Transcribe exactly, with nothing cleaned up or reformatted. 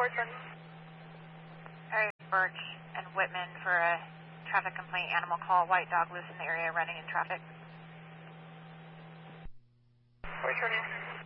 Portland. Area Birch and Whitman for a traffic complaint, animal call, white dog loose in the area running in traffic. Returning.